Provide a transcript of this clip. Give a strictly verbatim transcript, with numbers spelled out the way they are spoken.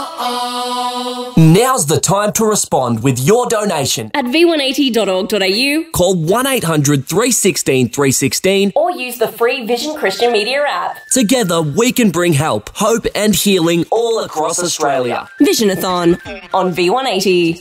Now's the time to respond with your donation. At v one eighty dot org dot a u, Call one eight hundred three one six three one six or use the free Vision Christian Media app. Together we can bring help, hope and healing all across Australia. Visionathon on v one eighty.